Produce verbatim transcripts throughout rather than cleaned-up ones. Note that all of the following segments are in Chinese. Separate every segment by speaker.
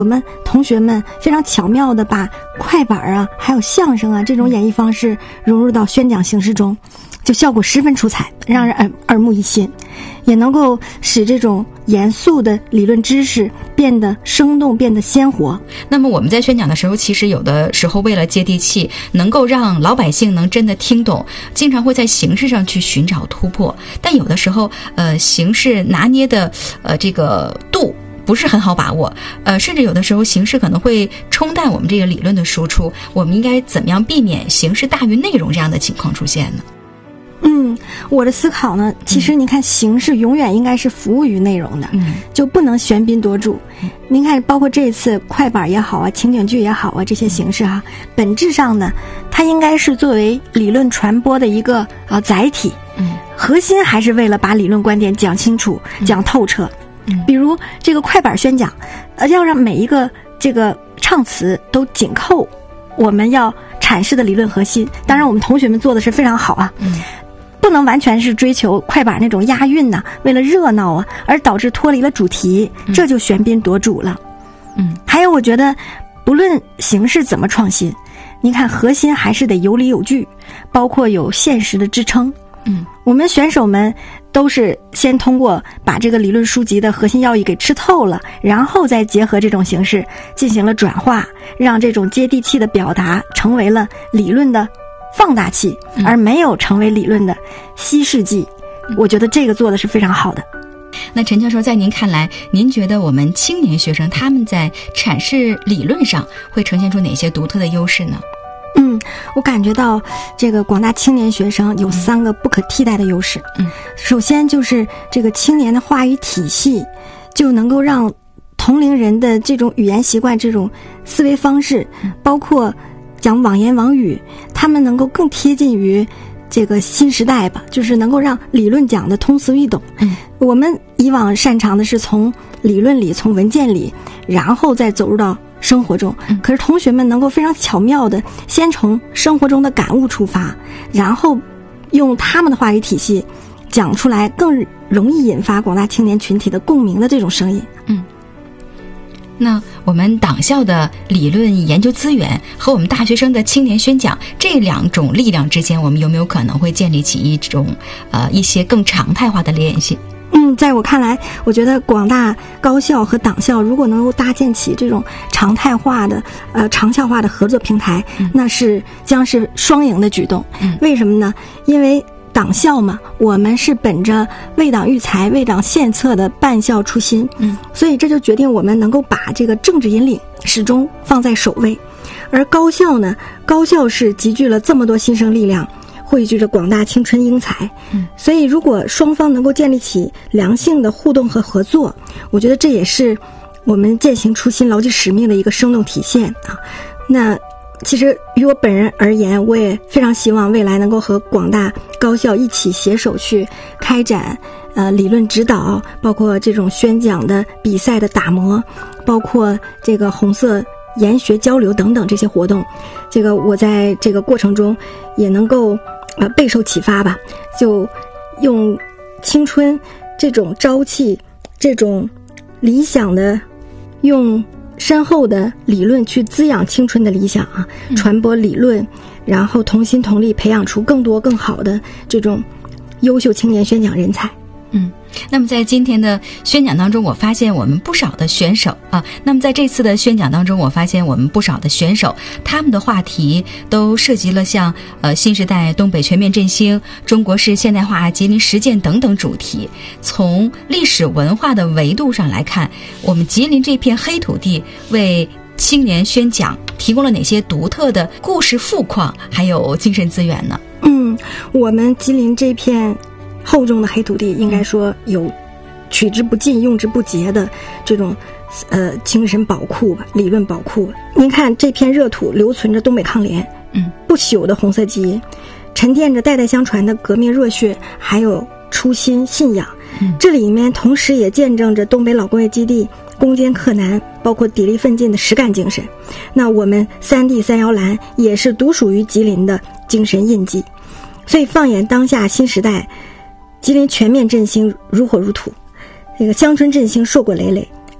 Speaker 1: 我们同学们非常巧妙地把快板啊，还有相声啊这种演绎方式融入到宣讲形式中，就效果十分出彩，让人耳耳目一新，也能够使这种严肃的理论知识变得生动，变得鲜活。
Speaker 2: 那么我们在宣讲的时候，其实有的时候为了接地气，能够让老百姓能真的听懂，经常会在形式上去寻找突破，但有的时候呃形式拿捏的呃这个度不是很好把握，呃，甚至有的时候形式可能会冲淡我们这个理论的输出，我们应该怎么样避免形式大于内容这样的情况出现呢？
Speaker 1: 嗯，我的思考呢，其实您看形式永远应该是服务于内容的，嗯，就不能喧宾夺主。嗯、您看，包括这次快板也好啊，情景剧也好啊，这些形式哈、啊，本质上呢，它应该是作为理论传播的一个啊载体，嗯，核心还是为了把理论观点讲清楚、讲透彻。嗯，比如这个快板宣讲，呃，要让每一个这个唱词都紧扣我们要阐释的理论核心。当然，我们同学们做的是非常好啊，嗯，不能完全是追求快板那种押韵呐、啊，为了热闹啊，而导致脱离了主题，这就喧宾夺主了。嗯，还有，我觉得不论形式怎么创新，您看核心还是得有理有据，包括有现实的支撑。嗯，我们选手们都是先通过把这个理论书籍的核心要义给吃透了，然后再结合这种形式进行了转化，让这种接地气的表达成为了理论的放大器，而没有成为理论的稀释剂。我觉得这个做的是非常好的。
Speaker 2: 那陈教授，在您看来，您觉得我们青年学生他们在阐释理论上会呈现出哪些独特的优势呢？
Speaker 1: 嗯，我感觉到这个广大青年学生有三个不可替代的优势。嗯，首先就是这个青年的话语体系，就能够让同龄人的这种语言习惯、这种思维方式，包括讲网言网语，他们能够更贴近于这个新时代吧，就是能够让理论讲的通俗易懂。嗯，我们以往擅长的是从理论里、从文件里，然后再走入到生活中，可是同学们能够非常巧妙的先从生活中的感悟出发，然后用他们的话语体系讲出来，更容易引发广大青年群体的共鸣的这种声音。
Speaker 2: 嗯，那我们党校的理论研究资源和我们大学生的青年宣讲这两种力量之间，我们有没有可能会建立起一种呃一些更常态化的联系？
Speaker 1: 嗯，在我看来，我觉得广大高校和党校如果能够搭建起这种常态化的、呃长效化的合作平台，嗯、那是将是双赢的举动。嗯、为什么呢？因为党校嘛，我们是本着为党育才、为党献策的办校初心，嗯，所以这就决定我们能够把这个政治引领始终放在首位。而高校呢，高校是集聚了这么多新生力量，汇聚着广大青春英才，嗯，所以如果双方能够建立起良性的互动和合作，我觉得这也是我们践行初心、牢记使命的一个生动体现啊。那其实于我本人而言，我也非常希望未来能够和广大高校一起携手去开展呃理论指导，包括这种宣讲的比赛的打磨，包括这个红色研学交流等等这些活动。这个我在这个过程中也能够呃备受启发吧，就用青春这种朝气、这种理想的，用深厚的理论去滋养青春的理想啊，传播理论，然后同心同力培养出更多更好的这种优秀青年宣讲人才。
Speaker 2: 嗯，那么在今天的宣讲当中，我发现我们不少的选手啊，那么在这次的宣讲当中，我发现我们不少的选手，他们的话题都涉及了像呃新时代东北全面振兴、中国式现代化吉林实践等等主题。从历史文化的维度上来看，我们吉林这片黑土地为青年宣讲提供了哪些独特的故事富矿，还有精神资源呢？
Speaker 1: 嗯，我们吉林这片厚重的黑土地，应该说有取之不尽、用之不竭的这种呃精神宝库吧，理论宝库。您看这片热土留存着东北抗联，嗯，不朽的红色基因，沉淀着代代相传的革命热血，还有初心信仰。嗯，这里面同时也见证着东北老工业基地攻坚克难，包括砥砺奋进的实干精神。那我们三 D 三摇篮也是独属于吉林的精神印记。所以放眼当下新时代，吉林全面振兴如火如荼，这个乡村振兴硕果累累，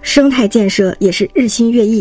Speaker 1: 生态建设也是日新月异。